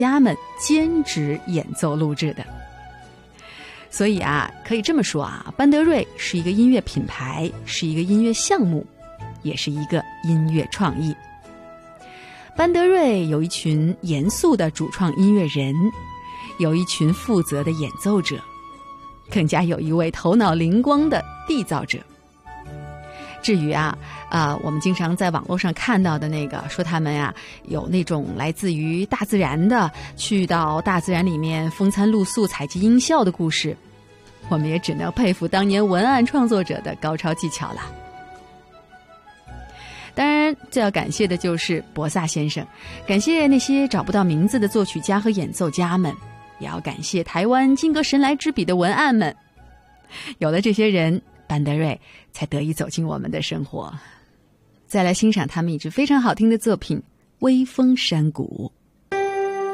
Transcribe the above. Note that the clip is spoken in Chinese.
家们兼职演奏录制的。所以可以这么说班德瑞是一个音乐品牌，是一个音乐项目，也是一个音乐创意。班德瑞有一群严肃的主创音乐人，有一群负责的演奏者，更加有一位头脑灵光的缔造者。至于我们经常在网络上看到的那个说他们有那种来自于大自然的，去到大自然里面风餐露宿采集音效的故事，我们也只能佩服当年文案创作者的高超技巧了。当然最要感谢的就是博萨先生，感谢那些找不到名字的作曲家和演奏家们，也要感谢台湾金阁神来之笔的文案们。有了这些人，班德瑞才得以走进我们的生活。再来欣赏他们一支非常好听的作品《微风山谷》。